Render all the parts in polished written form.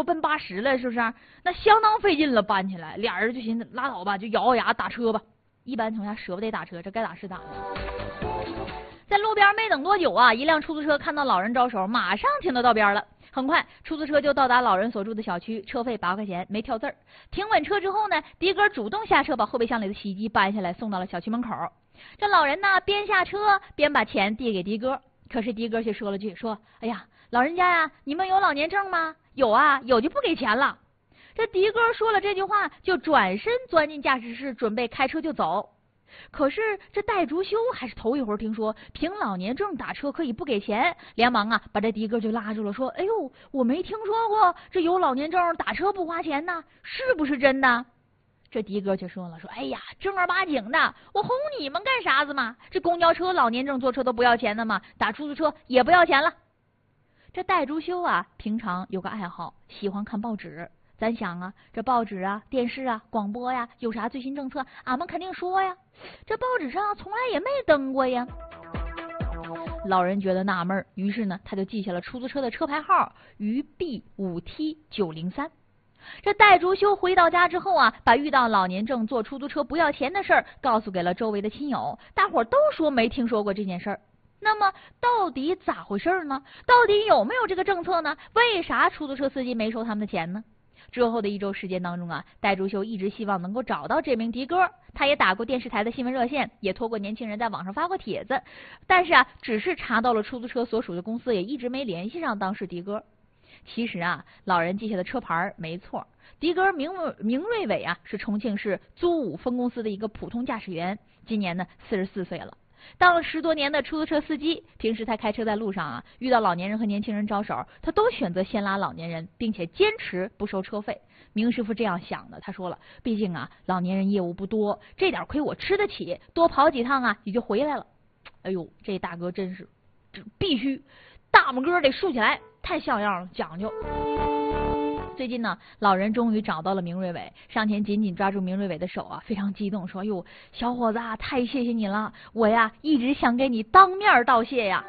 奔80了，是不是？那相当费劲了，搬起来。俩人就寻思拉倒吧，就咬咬牙打车吧。一般情况下舍不得打车，这该打是打的。在路边没等多久啊，一辆出租车看到老人招手，马上停到道边了。很快，出租车就到达老人所住的小区，车费8块钱，没跳字儿。停稳车之后呢，的哥主动下车，把后备箱里的洗衣机搬下来，送到了小区门口。这老人呢，边下车边把钱递给的哥，可是的哥却说了句：“哎呀，老人家呀，你们有老年证吗？有啊，有就不给钱了。”这的哥说了这句话，就转身钻进驾驶室，准备开车就走。可是这戴竹修还是头一回听说凭老年证打车可以不给钱，连忙啊把这的哥就拉住了，说：“哎呦，我没听说过这有老年证打车不花钱呢，是不是真的？”这的哥却说了：“哎呀，正儿八经的，我哄你们干啥子嘛？这公交车老年证坐车都不要钱的嘛，打出租车也不要钱了。”这戴竹修啊，平常有个爱好，喜欢看报纸。咱想啊，这报纸啊、电视啊、广播呀，有啥最新政策，俺们肯定说呀。这报纸上从来也没登过呀。老人觉得纳闷，于是呢，他就记下了出租车的车牌号渝 B5T903。这戴竹修回到家之后啊，把遇到老年证坐出租车不要钱的事儿告诉给了周围的亲友，大伙儿都说没听说过这件事儿。那么到底咋回事呢？到底有没有这个政策呢？为啥出租车司机没收他们的钱呢？之后的1周时间当中啊，戴竹修一直希望能够找到这名的哥，他也打过电视台的新闻热线，也托过年轻人在网上发过帖子，但是啊，只是查到了出租车所属的公司，也一直没联系上当事的哥。其实啊，老人记下的车牌没错，的哥明瑞伟啊，是重庆市租务分公司的一个普通驾驶员，今年呢44岁了。当了10多年的出租车司机，平时他开车在路上啊，遇到老年人和年轻人招手，他都选择先拉老年人，并且坚持不收车费。明师傅这样想的，他说了，毕竟啊，老年人业务不多，这点亏我吃得起，多跑几趟啊，也就回来了。哎呦，这大哥真是，这必须大拇哥得竖起来，太像样了，讲究。最近呢，老人终于找到了明瑞伟，上前紧紧抓住明瑞伟的手啊，非常激动，说：“哟，小伙子啊，太谢谢你了，我呀一直想给你当面道谢呀。”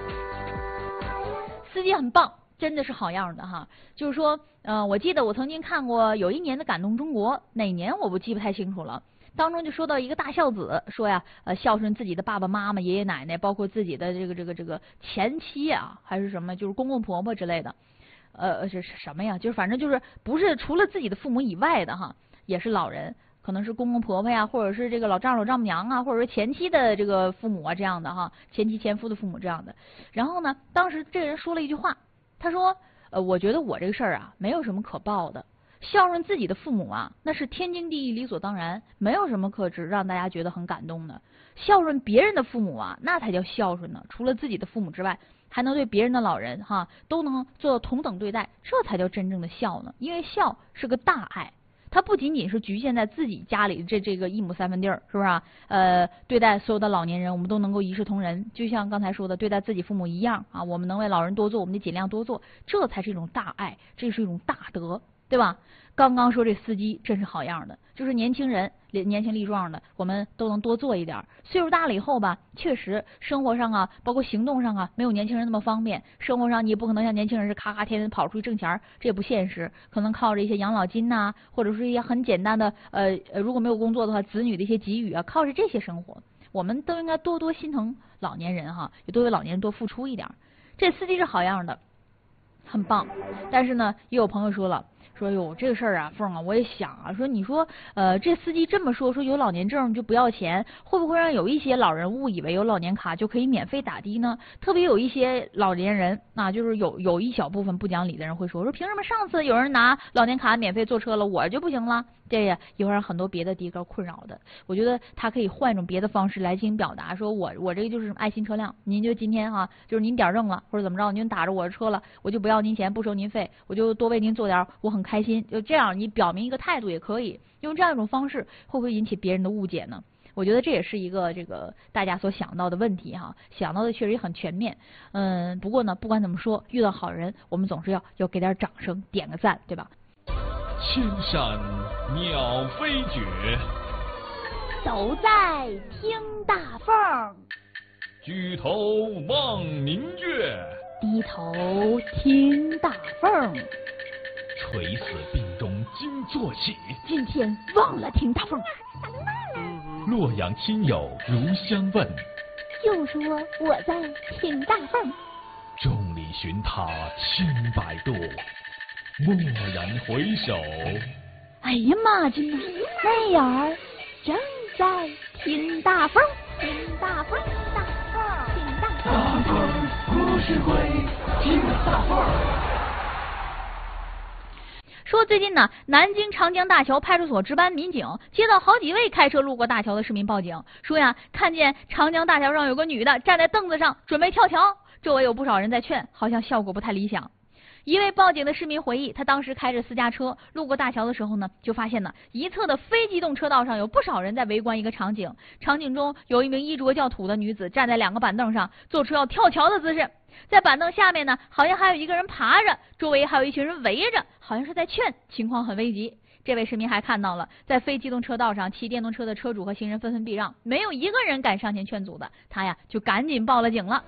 司机很棒，真的是好样的哈。就是说，我记得我曾经看过有一年的《感动中国》，哪年我记不太清楚了。当中就说到一个大孝子，说呀，孝顺自己的爸爸妈妈、爷爷奶奶，包括自己的这个前妻啊，还是什么，就是公公婆婆之类的。是什么呀？就是反正就是不是除了自己的父母以外的哈，也是老人，可能是公公婆婆呀，或者是这个老丈人、老丈母娘啊，或者是前妻的这个父母啊这样的哈，前妻前夫的父母这样的。然后呢，当时这个人说了一句话，他说：“我觉得我这个事儿啊，没有什么可报的。孝顺自己的父母啊，那是天经地义、理所当然，没有什么可让大家觉得很感动的。孝顺别人的父母啊，那才叫孝顺呢。除了自己的父母之外，还能对别人的老人哈都能做到同等对待，这才叫真正的孝呢。因为孝是个大爱，它不仅仅是局限在自己家里这个1亩3分地儿，是不是啊？对待所有的老年人，我们都能够一视同仁，就像刚才说的，对待自己父母一样啊。我们能为老人多做，我们得尽量多做，这才是一种大爱，这是一种大德，对吧？刚刚说这司机真是好样的，就是年轻人年轻力壮的，我们都能多做一点。岁数大了以后吧，确实生活上啊，包括行动上啊，没有年轻人那么方便。生活上你也不可能像年轻人是咔咔天天跑出去挣钱，这也不现实。可能靠着一些养老金呐，或者是一些很简单的如果没有工作的话，子女的一些给予啊，靠着这些生活。我们都应该多多心疼老年人哈，也多为老年人多付出一点。这司机是好样的，很棒。但是呢，也有朋友说了。说哟，这个事儿啊，凤啊，我也想啊，说你说，这司机这么说有老年证就不要钱，会不会让有一些老人误以为有老年卡就可以免费打的呢？特别有一些老年人，那就是有一小部分不讲理的人会说凭什么上次有人拿老年卡免费坐车了，我就不行了？这呀也会让很多别的的哥困扰的。我觉得他可以换一种别的方式来进行表达，说我这个就是爱心车辆，您就今天啊，就是您点扔了或者怎么着，您打着我的车了，我就不要您钱，不收您费，我就多为您做点，我很开心。就这样，你表明一个态度也可以，用这样一种方式，会不会引起别人的误解呢？我觉得这也是一个这个大家所想到的问题哈，想到的确实也很全面。不过呢，不管怎么说，遇到好人，我们总是要给点掌声，点个赞，对吧？ 青山鸟飞绝， 走在听大凤， 举头望明月， 低头听大凤。 垂死病中惊坐起， 今天忘了听大风。 洛阳亲友如相问， 就说我在听大凤。 众里寻他千百度，蓦然回首， 哎呀妈呀， 那眼儿正在听大风，听大风，大凤，听大风。 大凤故事会，听大凤。 说最近呢，南京长江大桥派出所值班民警接到好几位开车路过大桥的市民报警，说呀，看见长江大桥上有个女的站在凳子上准备跳桥，周围有不少人在劝，好像效果不太理想。一位报警的市民回忆，他当时开着私家车路过大桥的时候呢，就发现呢，一侧的非机动车道上有不少人在围观一个场景。场景中有一名衣着较土的女子站在2个板凳上，做出要跳桥的姿势。在板凳下面呢，好像还有一个人爬着，周围还有一群人围着，好像是在劝，情况很危急。这位市民还看到了，在非机动车道上骑电动车的车主和行人纷纷避让，没有一个人敢上前劝阻的，他呀就赶紧报了警了。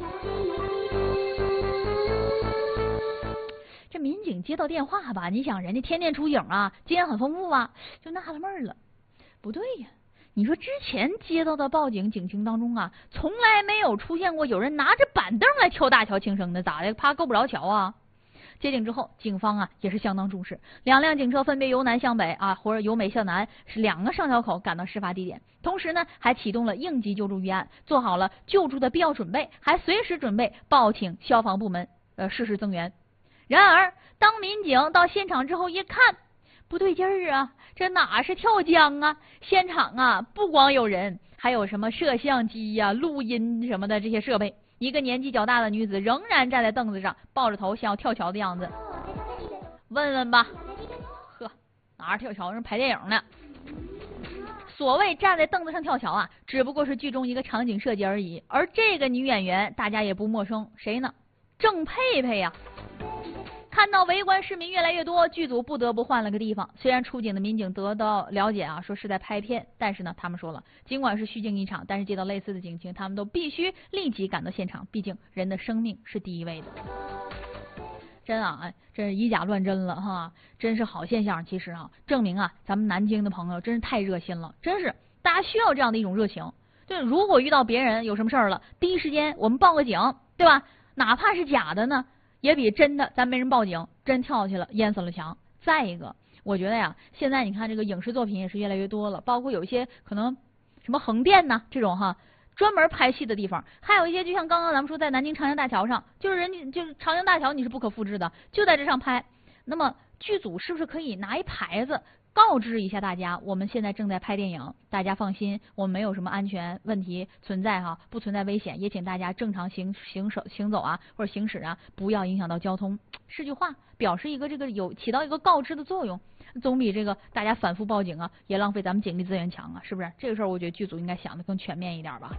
这民警接到电话吧，你想人家天天出警啊，经验很丰富啊，就纳了闷了，不对呀，你说之前接到的报警警情当中啊，从来没有出现过有人拿着板凳来跳大桥轻生的，咋的？怕够不着桥啊？接警之后，警方啊也是相当重视，2辆警车分别由南向北啊，或者由北向南，是2个上桥口赶到事发地点，同时呢还启动了应急救助预案，做好了救助的必要准备，还随时准备报请消防部门适时增援。然而，当民警到现场之后一看，不对劲儿啊，这哪是跳江啊？现场啊，不光有人，还有什么摄像机呀、录音什么的这些设备。一个年纪较大的女子仍然站在凳子上，抱着头像要跳桥的样子。问问吧，呵，哪是跳桥，是拍电影呢？所谓站在凳子上跳桥啊，只不过是剧中一个场景设计而已。而这个女演员大家也不陌生，谁呢？郑佩佩呀。看到围观市民越来越多，剧组不得不换了个地方。虽然出警的民警得到了解啊，说是在拍片，但是呢，他们说了，尽管是虚惊一场，但是接到类似的警情，他们都必须立即赶到现场，毕竟人的生命是第一位的。真啊，这是以假乱真了哈，真是好现象。其实啊，证明啊，咱们南京的朋友真是太热心了，真是大家需要这样的一种热情。就是如果遇到别人有什么事儿了，第一时间我们报个警，对吧？哪怕是假的呢，也比真的咱没人报警真跳下去了淹死了强。再一个，我觉得呀，现在你看这个影视作品也是越来越多了，包括有一些可能什么横店呐这种哈，专门拍戏的地方，还有一些就像刚刚咱们说在南京长江大桥上，就是长江大桥你是不可复制的，就在这上拍。那么剧组是不是可以拿一牌子告知一下大家，我们现在正在拍电影，大家放心，我们没有什么安全问题存在哈，不存在危险，也请大家正常行走啊，或者行驶啊，不要影响到交通。是句话，表示一个这个起到一个告知的作用，总比这个大家反复报警啊，也浪费咱们警力资源强啊，是不是？这个事儿我觉得剧组应该想得更全面一点吧。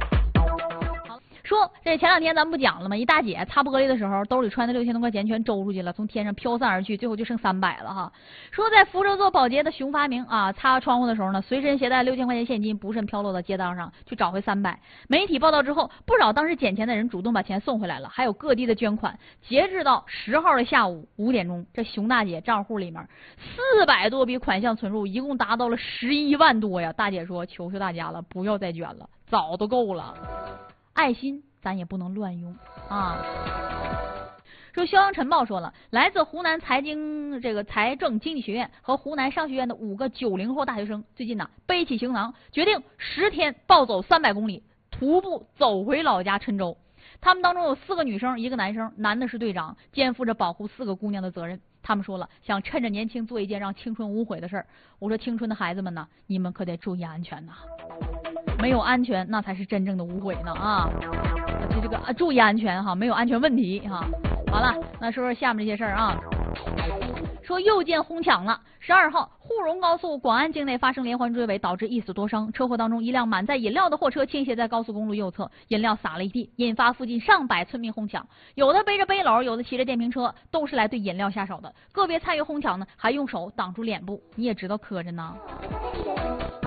说这前2天咱们不讲了吗？一大姐擦玻璃的时候，兜里揣的6000多块钱全周出去了，从天上飘散而去，最后就剩300了哈。说在福州做保洁的熊发明啊，擦窗户的时候呢，随身携带6000块钱现金，不慎飘落到街道上，去找回300。媒体报道之后，不少当时捡钱的人主动把钱送回来了，还有各地的捐款。截至到10号的下午5点钟，这熊大姐账户里面400多笔款项存入，一共达到了11万多呀。大姐说：“求求大家了，不要再捐了，早都够了。”爱心咱也不能乱用啊。说《肖阳晨报》说了，来自湖南财政经济学院和湖南商学院的5个90后大学生，最近呢背起行囊，决定10天暴走300公里，徒步走回老家郴州。他们当中有4个女生，1个男生，男的是队长，肩负着保护4个姑娘的责任。他们说了，想趁着年轻做一件让青春无悔的事儿。我说，青春的孩子们呢，你们可得注意安全呐。没有安全，那才是真正的无悔呢啊！这个注意安全哈，没有安全问题哈。好了，那说说下面这些事儿啊。说又见哄抢了。12号，沪蓉高速广安境内发生连环追尾，导致1死多伤。车祸当中，一辆满载饮料的货车倾斜在高速公路右侧，饮料洒了一地，引发附近上百村民哄抢。有的背着背篓，有的骑着电瓶车，都是来对饮料下手的。个别参与哄抢呢，还用手挡住脸部。你也知道磕碜呢。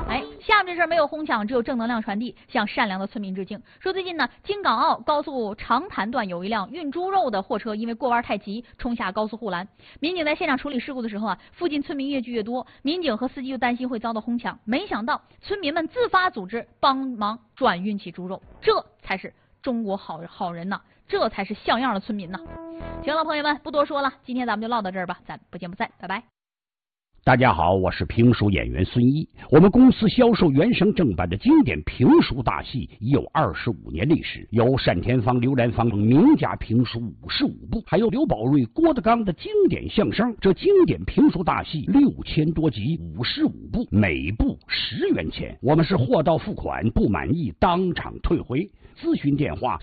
下面这事儿没有哄抢，只有正能量传递，向善良的村民致敬。说最近呢，京港澳高速长潭段有一辆运猪肉的货车，因为过弯太急，冲下高速护栏。民警在现场处理事故的时候啊，附近村民越聚越多，民警和司机就担心会遭到哄抢，没想到村民们自发组织帮忙转运起猪肉，这才是中国好人呐，这才是像样的村民呐。行了，朋友们，不多说了，今天咱们就唠到这儿吧，咱不见不散，拜拜。 大家好，我是评书演员孙一。我们公司销售原声正版的经典评书大戏已有25年历史，有单田芳、刘兰芳等名家评书55部，还有刘宝瑞、郭德纲的经典相声。这经典评书大戏6000多集，55部，每部10元钱。我们是货到付款，不满意当场退回。咨询电话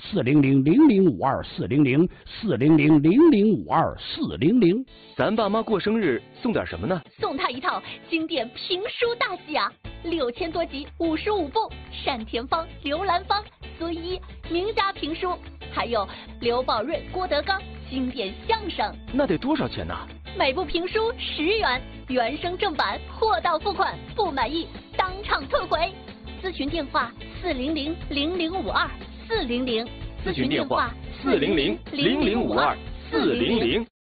400-0052-400，400-0052-400。 咱爸妈过生日送点什么呢？ 送他一套经典评书大戏啊，6000多集，55部，单田芳、刘兰芳、孙一名家评书，还有刘宝瑞、郭德纲经典相声。 那得多少钱呢？ 每部评书10元，原声正版，货到付款，不满意当场退回。咨询电话400-0052-400， 咨询电话400-0052-400。